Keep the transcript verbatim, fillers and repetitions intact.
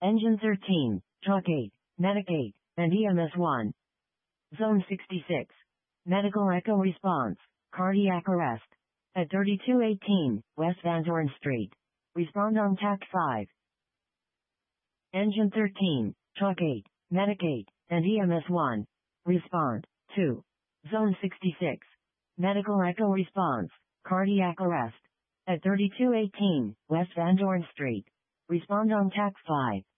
Engine thirteen, Truck eight, Medic eight, and E M S one. Zone sixty-six. Medical Echo Response, Cardiac Arrest. At thirty-two eighteen, West Van Dorn Street. Respond on T A C five. Engine thirteen, Truck eight, Medic eight, and E M S one. Respond. two. Zone sixty-six. Medical Echo Response, Cardiac Arrest. At thirty-two eighteen, West Van Dorn Street. Respond on T A C five.